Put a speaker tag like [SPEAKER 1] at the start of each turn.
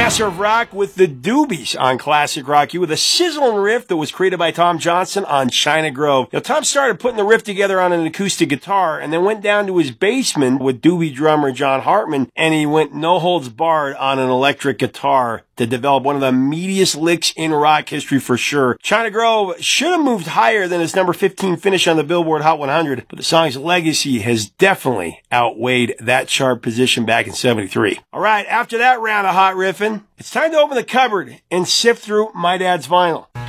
[SPEAKER 1] Master of Rock with the Doobies on Classic Rock You with a sizzling riff that was created by Tom Johnson on China Grove. Tom started putting the riff together on an acoustic guitar and then went down to his basement with Doobie drummer John Hartman, and he went no holds barred on an electric guitar to develop one of the meatiest licks in rock history for sure. China Grove should have moved higher than its number 15 finish on the Billboard Hot 100, but the song's legacy has definitely outweighed that chart position back in 73. All right, after that round of hot riffing, it's time to open the cupboard and sift through my dad's vinyl.